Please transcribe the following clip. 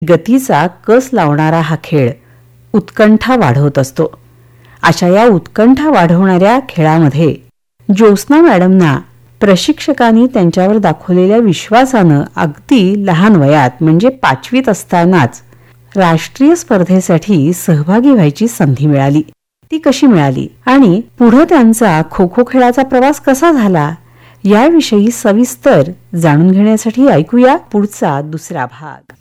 गतीचा कस लावणारा हा खेळ उत्कंठा वाढवत असतो. अशा या उत्कंठा वाढवणाऱ्या खेळामध्ये ज्योत्स्ना मॅडमना प्रशिक्षकांनी त्यांच्यावर दाखवलेल्या विश्वासानं अगदी लहान वयात म्हणजे 5वीत असतानाच राष्ट्रीय स्पर्धेसाठी सहभागी व्हायची संधी मिळाली. ती कशी मिळाली आणि पुढे त्यांचा खो खो खेळाचा प्रवास कसा झाला याविषयी सविस्तर जाणून घेण्यासाठी ऐकूया पुढचा दुसरा भाग.